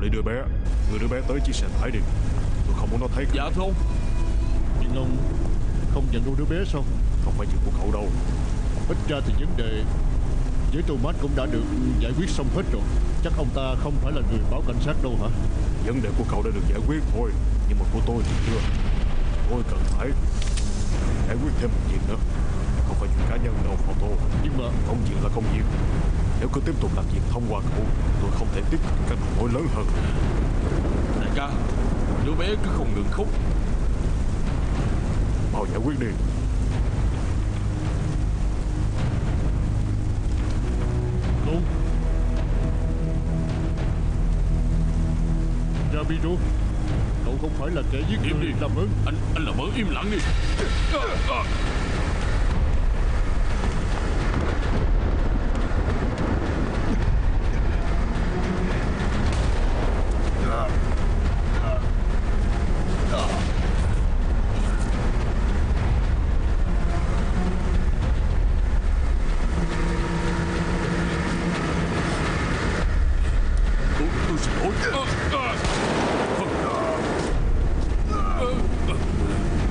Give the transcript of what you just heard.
Để đưa bé tới chiếc xe tải đi. Tôi không muốn nó thấy. Dạ thưa ông. Nhưng ông không nhận nuôi đứa bé sao? Không phải chuyện của cậu đâu. Ít ra thì vấn đề với Thomas cũng đã được giải quyết xong hết rồi. Chắc ông ta không phải là người báo cảnh sát đâu hả? Vấn đề của cậu đã được giải quyết thôi, nhưng mà của tôi thì chưa. Tôi cần phải giải quyết thêm một việc nữa. Không phải chuyện cá nhân đâu Photo. Nhưng mà công việc là công việc. Nếu cứ tiếp tục làm việc thông qua cậu, tôi không thể tiếp tục các đầu mối lớn hơn. Đại ca, đứa bé cứ không ngừng khóc. Mau giải quyết đi. Không. Ramiro, cậu không phải là kẻ giết Im người, đi. làm ơn. Anh làm ơn im lặng đi.